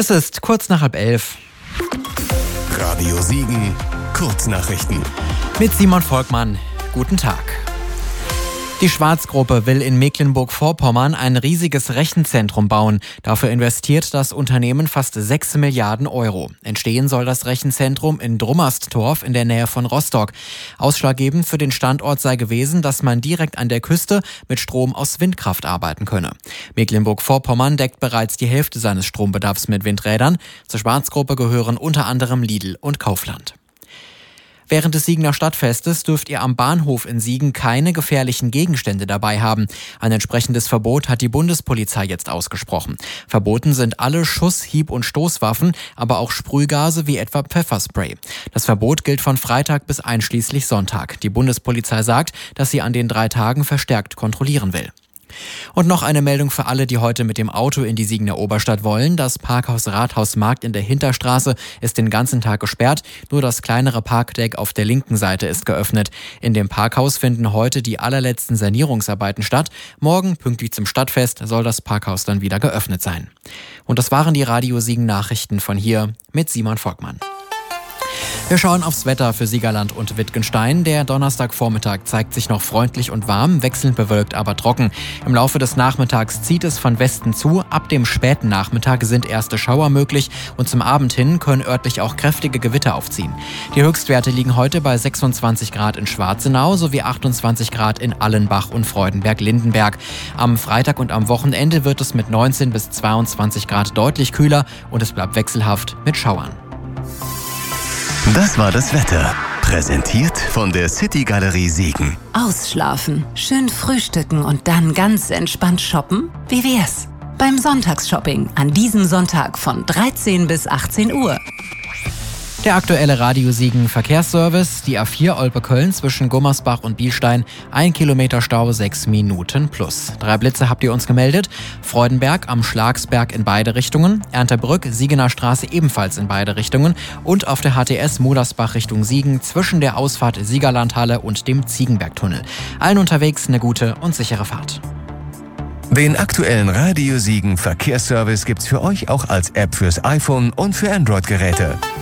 Es ist kurz nach 10:30. Radio Siegen, Kurznachrichten. Mit Simon Volkmann. Guten Tag. Die Schwarz-Gruppe will in Mecklenburg-Vorpommern ein riesiges Rechenzentrum bauen. Dafür investiert das Unternehmen fast 6 Milliarden Euro. Entstehen soll das Rechenzentrum in Drummerstorf in der Nähe von Rostock. Ausschlaggebend für den Standort sei gewesen, dass man direkt an der Küste mit Strom aus Windkraft arbeiten könne. Mecklenburg-Vorpommern deckt bereits die Hälfte seines Strombedarfs mit Windrädern. Zur Schwarz-Gruppe gehören unter anderem Lidl und Kaufland. Während des Siegener Stadtfestes dürft ihr am Bahnhof in Siegen keine gefährlichen Gegenstände dabei haben. Ein entsprechendes Verbot hat die Bundespolizei jetzt ausgesprochen. Verboten sind alle Schuss-, Hieb- und Stoßwaffen, aber auch Sprühgase wie etwa Pfefferspray. Das Verbot gilt von Freitag bis einschließlich Sonntag. Die Bundespolizei sagt, dass sie an den 3 Tagen verstärkt kontrollieren will. Und noch eine Meldung für alle, die heute mit dem Auto in die Siegener Oberstadt wollen. Das Parkhaus Rathausmarkt in der Hinterstraße ist den ganzen Tag gesperrt. Nur das kleinere Parkdeck auf der linken Seite ist geöffnet. In dem Parkhaus finden heute die allerletzten Sanierungsarbeiten statt. Morgen, pünktlich zum Stadtfest, soll das Parkhaus dann wieder geöffnet sein. Und das waren die Radio Siegen Nachrichten von hier mit Simon Volkmann. Wir schauen aufs Wetter für Siegerland und Wittgenstein. Der Donnerstagvormittag zeigt sich noch freundlich und warm, wechselnd bewölkt, aber trocken. Im Laufe des Nachmittags zieht es von Westen zu. Ab dem späten Nachmittag sind erste Schauer möglich und zum Abend hin können örtlich auch kräftige Gewitter aufziehen. Die Höchstwerte liegen heute bei 26 Grad in Schwarzenau sowie 28 Grad in Allenbach und Freudenberg-Lindenberg. Am Freitag und am Wochenende wird es mit 19 bis 22 Grad deutlich kühler und es bleibt wechselhaft mit Schauern. Das war das Wetter. Präsentiert von der City Galerie Siegen. Ausschlafen, schön frühstücken und dann ganz entspannt shoppen? Wie wär's? Beim Sonntagsshopping an diesem Sonntag von 13 bis 18 Uhr. Der aktuelle Radio Siegen Verkehrsservice, die A4 Olpe-Köln zwischen Gummersbach und Bielstein, 1 Kilometer Stau, 6 Minuten plus. 3 Blitze habt ihr uns gemeldet. Freudenberg am Schlagsberg in beide Richtungen, Erntebrück, Siegener Straße ebenfalls in beide Richtungen und auf der HTS Modersbach Richtung Siegen zwischen der Ausfahrt Siegerlandhalle und dem Ziegenbergtunnel. Allen unterwegs eine gute und sichere Fahrt. Den aktuellen Radio Siegen Verkehrsservice gibt's für euch auch als App fürs iPhone und für Android-Geräte.